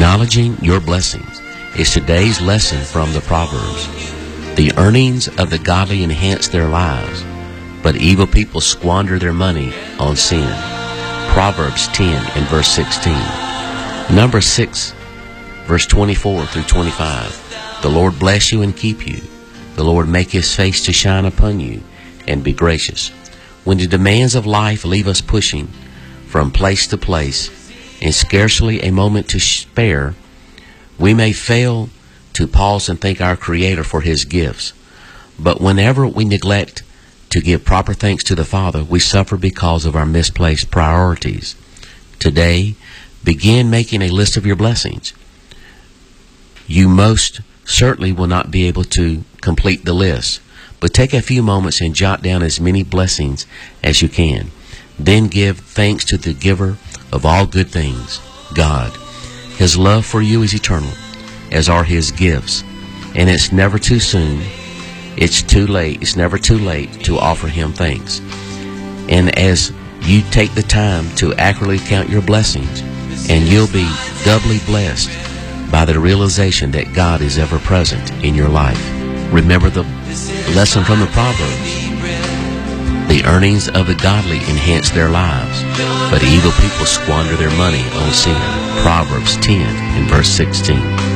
Acknowledging your blessings is today's lesson from the Proverbs. The earnings of the godly enhance their lives, but evil people squander their money on sin. Proverbs 10 and verse 16. Number 6, verse 24 through 25. The Lord bless you and keep you. The Lord make his face to shine upon you and be gracious. When the demands of life leave us pushing from place to place and scarcely a moment to spare, we may fail to pause and thank our Creator for his gifts. But whenever we neglect to give proper thanks to the Father, we suffer because of our misplaced priorities. Today, begin making a list of your blessings. You most certainly will not be able to complete the list, but take a few moments and jot down as many blessings as you can. Then give thanks to the giver of all good things, God. His love for you is eternal, as are his gifts, and it's never too soon. It's never too late to offer him thanks. And as you take the time to accurately count your blessings, and you'll be doubly blessed by the realization that God is ever present in your life. Remember the lesson from the Proverbs. The earnings of the godly enhance their lives, but evil people squander their money on sin. Proverbs 10 and verse 16.